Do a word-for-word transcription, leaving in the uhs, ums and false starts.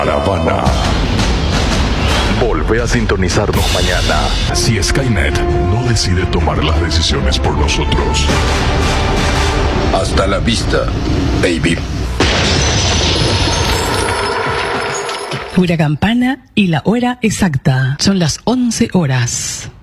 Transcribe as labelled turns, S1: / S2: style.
S1: Caravana. Volvé a sintonizarnos mañana si Skynet no decide tomar las decisiones por nosotros.
S2: Hasta la vista, baby.
S3: Pura campana y la hora exacta. Son las once horas.